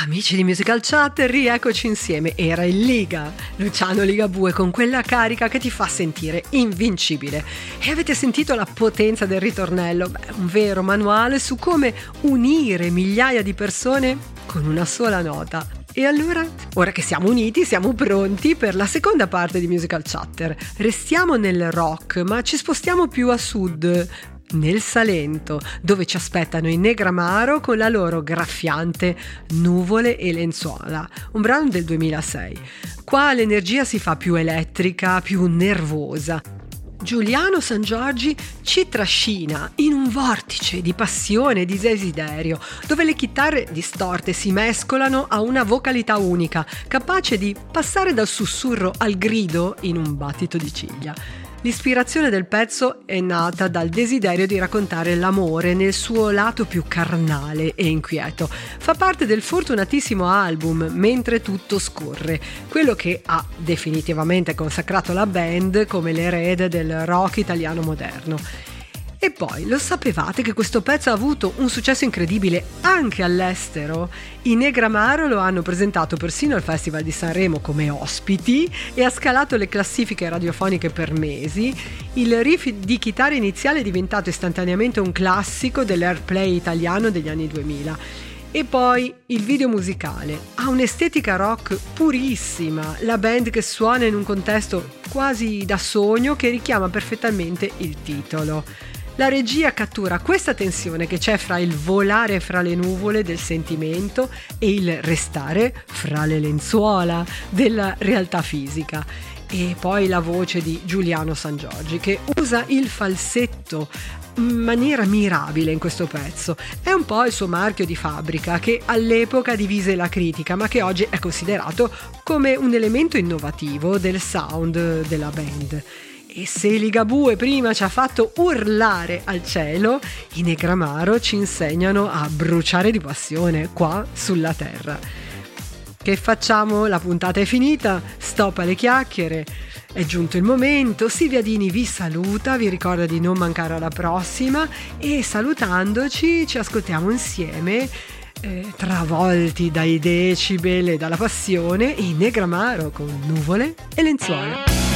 Amici di Musical Chat, rieccoci insieme. Era il Liga, Luciano Ligabue, con quella carica che ti fa sentire invincibile. E avete sentito la potenza del ritornello? Un vero manuale su come unire migliaia di persone con una sola nota. E allora, ora che siamo uniti, siamo pronti per la seconda parte di Musical Chatter. Restiamo nel rock, ma ci spostiamo più a sud, nel Salento, dove ci aspettano i Negramaro con la loro graffiante Nuvole e lenzuola, un brano del 2006. Qua l'energia si fa più elettrica, più nervosa. Giuliano Sangiorgi ci trascina in un vortice di passione e di desiderio, dove le chitarre distorte si mescolano a una vocalità unica, capace di passare dal sussurro al grido in un battito di ciglia. L'ispirazione del pezzo è nata dal desiderio di raccontare l'amore nel suo lato più carnale e inquieto. Fa parte del fortunatissimo album Mentre tutto scorre, quello che ha definitivamente consacrato la band come l'erede del rock italiano moderno. E poi, lo sapevate che questo pezzo ha avuto un successo incredibile anche all'estero? I Negramaro lo hanno presentato persino al Festival di Sanremo come ospiti e ha scalato le classifiche radiofoniche per mesi. Il riff di chitarra iniziale è diventato istantaneamente un classico dell'airplay italiano degli anni 2000. E poi il video musicale ha un'estetica rock purissima, la band che suona in un contesto quasi da sogno che richiama perfettamente il titolo. La regia cattura questa tensione che c'è fra il volare fra le nuvole del sentimento e il restare fra le lenzuola della realtà fisica. E poi la voce di Giuliano Sangiorgi che usa il falsetto in maniera mirabile in questo pezzo. È un po' il suo marchio di fabbrica che all'epoca divise la critica, ma che oggi è considerato come un elemento innovativo del sound della band. E se Ligabue prima ci ha fatto urlare al cielo, i Negramaro ci insegnano a bruciare di passione qua sulla terra. Che facciamo? La puntata è finita, stop alle chiacchiere, è giunto il momento. Silvia Dini vi saluta, vi ricorda di non mancare alla prossima e salutandoci ci ascoltiamo insieme, travolti dai decibel e dalla passione, i Negramaro con Nuvole e lenzuola.